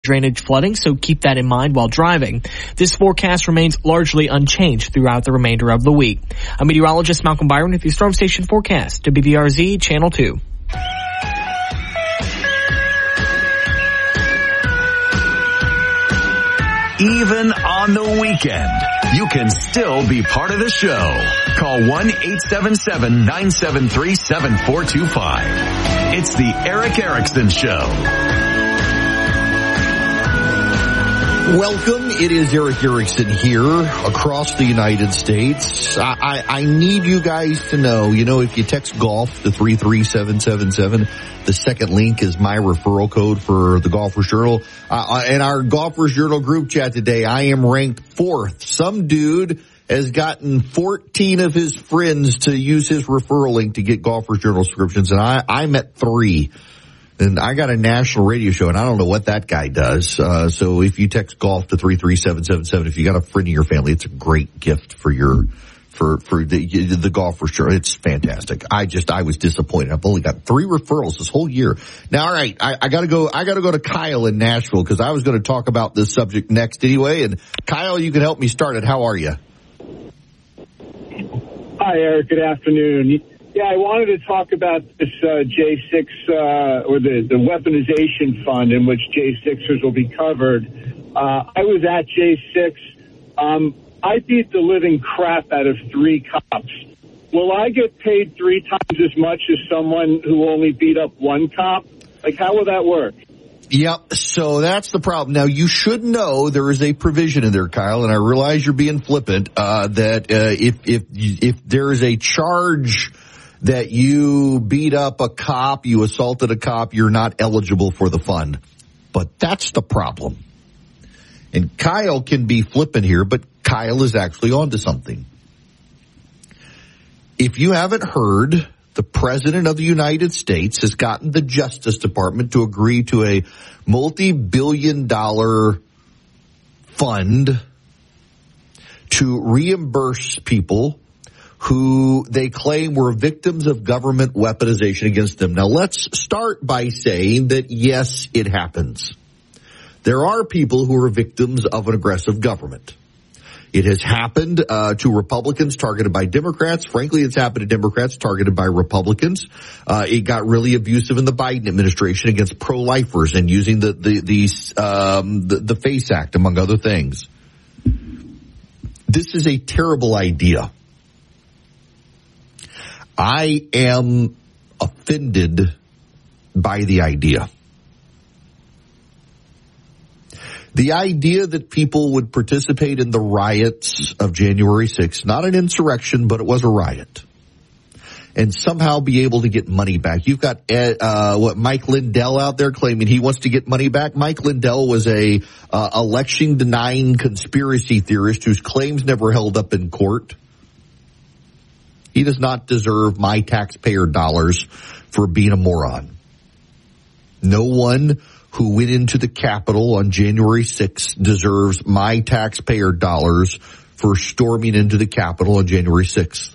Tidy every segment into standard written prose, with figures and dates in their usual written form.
drainage flooding, so keep that in mind while driving. This forecast remains largely unchanged throughout the remainder of the week. I'm meteorologist Malcolm Byron with the Storm Station forecast, WBRZ Channel 2. Even on the weekend, you can still be part of the show. Call 1-877-973-7425. It's the Erick Erickson Show. Welcome. It is Erick Erickson here across the United States. I need you guys to know, if you text golf to 33777, the second link is my referral code for the Golfers Journal. In our Golfers Journal group chat today, I am ranked 4th. Some dude has gotten 14 of his friends to use his referral link to get Golfers Journal subscriptions, and I'm at 3. And I got a national radio show, and I don't know what that guy does. So if you text golf to 33777, if you got a friend in your family, it's a great gift for the Golfers Journal. It's fantastic. I was disappointed. I've only got 3 referrals this whole year. Now, all right, I gotta go to Kyle in Nashville because I was going to talk about this subject next anyway. And Kyle, you can help me start it. How are you? Hi, Eric. Good afternoon. Yeah, I wanted to talk about this J6 or the weaponization fund in which J6ers will be covered. I was at J6. I beat the living crap out of 3 cops. Will I get paid 3 times as much as someone who only beat up 1 cop? Like, how will that work? Yep, so that's the problem. Now, you should know there is a provision in there, Kyle, and I realize you're being flippant, that if there is a charge that you beat up a cop, you assaulted a cop, you're not eligible for the fund. But that's the problem. And Kyle can be flippant here, but Kyle is actually onto something. If you haven't heard, the President of the United States has gotten the Justice Department to agree to a multi-billion-dollar fund to reimburse people who they claim were victims of government weaponization against them. Now, let's start by saying that, yes, it happens. There are people who are victims of an aggressive government. It has happened to Republicans targeted by Democrats. Frankly, it's happened to Democrats targeted by Republicans. It got really abusive in the Biden administration against pro-lifers and using the FACE Act, among other things. This is a terrible idea. I am offended by the idea. The idea that people would participate in the riots of January 6th, not an insurrection, but it was a riot, and somehow be able to get money back. You've got Mike Lindell out there claiming he wants to get money back. Mike Lindell was a election denying conspiracy theorist whose claims never held up in court. He does not deserve my taxpayer dollars for being a moron. No one who went into the Capitol on January 6th deserves my taxpayer dollars for storming into the Capitol on January 6th.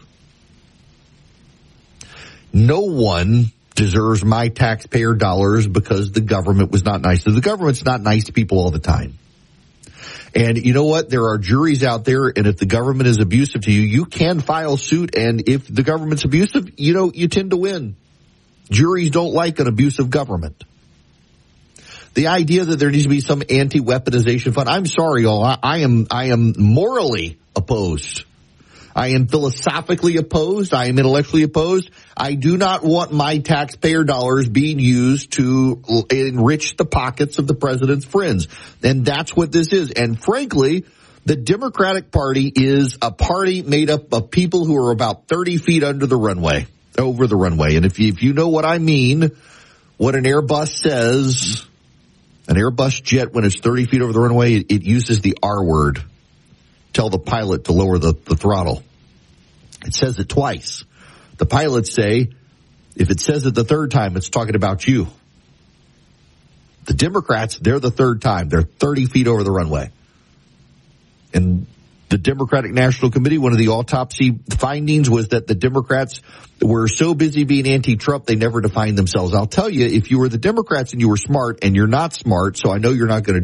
No one deserves my taxpayer dollars because the government was not nice. The government's not nice to people all the time. And you know what? There are juries out there, and if the government is abusive to you, you can file suit, and if the government's abusive, you tend to win. Juries don't like an abusive government. The idea that there needs to be some anti-weaponization fund, I'm sorry, y'all, I am morally opposed. I am philosophically opposed. I am intellectually opposed. I do not want my taxpayer dollars being used to enrich the pockets of the president's friends. And that's what this is. And frankly, the Democratic Party is a party made up of people who are about 30 feet over the runway. And if you know what I mean, what an Airbus says, an Airbus jet, when it's 30 feet over the runway, it uses the R word. Tell the pilot to lower the throttle. It says it twice. The pilots say, if it says it the third time, it's talking about you. The Democrats, they're the third time. They're 30 feet over the runway. And the Democratic National Committee, one of the autopsy findings was that the Democrats were so busy being anti-Trump, they never defined themselves. I'll tell you, if you were the Democrats and you were smart, and you're not smart, so I know you're not going to